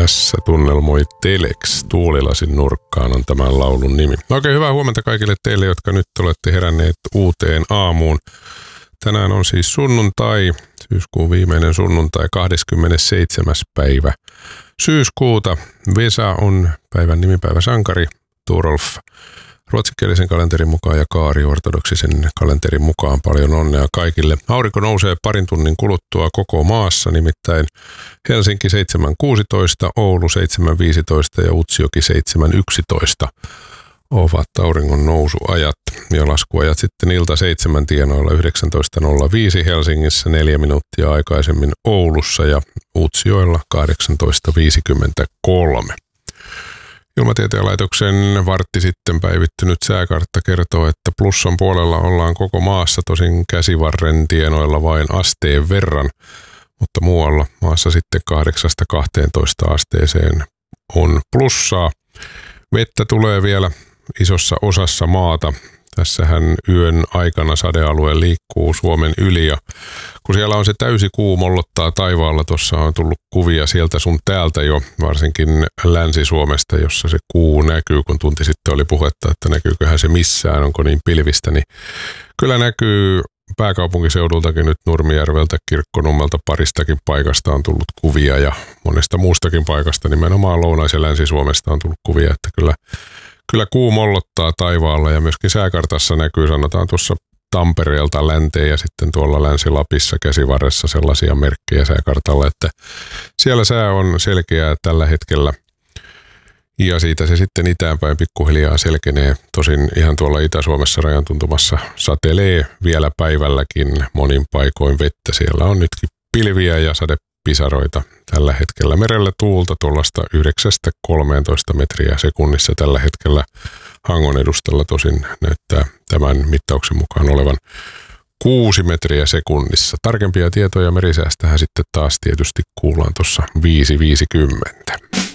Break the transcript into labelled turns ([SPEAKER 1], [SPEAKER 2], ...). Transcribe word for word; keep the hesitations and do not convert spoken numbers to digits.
[SPEAKER 1] Tässä tunnelmoi Telex, Tuulilasin nurkkaan on tämän laulun nimi. Oikein hyvää huomenta kaikille teille, jotka nyt olette heränneet uuteen aamuun. Tänään on siis sunnuntai, syyskuun viimeinen sunnuntai, kahdeskymmenesseitsemäs päivä syyskuuta. Vesa on päivän nimipäivä sankari, Turolf ruotsinkielisen kalenterin mukaan ja Kaari ortodoksisen kalenterin mukaan. Paljon onnea kaikille. Aurinko nousee parin tunnin kuluttua koko maassa, nimittäin Helsinki seitsemän kuusitoista, Oulu seitsemän viisitoista ja Utsjoki seitsemän yksitoista ovat auringon nousuajat ja laskuajat sitten ilta seitsemän tienoilla yhdeksäntoista nolla viisi Helsingissä, neljä minuuttia aikaisemmin Oulussa ja Utsjoella kahdeksantoista viisikymmentäkolme. Ilmatieteen laitoksen vartti sitten päivittynyt sääkartta kertoo, että plussan puolella ollaan koko maassa, tosin käsivarren tienoilla vain asteen verran, mutta muualla maassa sitten kahdeksasta kahteentoista asteeseen on plussaa. Vettä tulee vielä isossa osassa maata. Tässähän yön aikana sadealue liikkuu Suomen yli ja kun siellä on se täysi kuu mollottaa taivaalla, tuossa on tullut kuvia sieltä sun täältä jo, varsinkin Länsi-Suomesta, jossa se kuu näkyy, kun tunti sitten oli puhetta, että näkyyköhän se missään, onko niin pilvistä, niin kyllä näkyy pääkaupunkiseudultakin nyt Nurmijärveltä, Kirkkonummelta paristakin paikasta on tullut kuvia ja monesta muustakin paikasta, nimenomaan Lounais- ja Länsi-Suomesta on tullut kuvia, että kyllä Kyllä kuu mollottaa taivaalla ja myöskin sääkartassa näkyy, sanotaan tuossa Tampereelta länteen ja sitten tuolla Länsi-Lapissa käsivarressa sellaisia merkkejä sääkartalla, että siellä sää on selkeää tällä hetkellä ja siitä se sitten itäänpäin pikkuhiljaa selkenee. Tosin ihan tuolla Itä-Suomessa rajan tuntumassa satelee vielä päivälläkin monin paikoin vettä. Siellä on nytkin pilviä ja sadepisaroita tällä hetkellä. Merellä tuulta tuollaista yhdeksästä kolmeentoista metriä sekunnissa tällä hetkellä. Hangon edustalla tosin näyttää tämän mittauksen mukaan olevan kuusi metriä sekunnissa. Tarkempia tietoja merisäästähän sitten taas tietysti kuullaan tuossa viisi viisikymmentä.